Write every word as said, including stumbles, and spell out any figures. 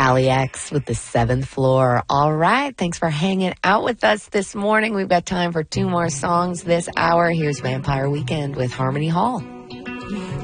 Allie X with the seventh floor. All right. Thanks for hanging out with us this morning. We've got time for two more songs this hour. Here's Vampire Weekend with Harmony Hall.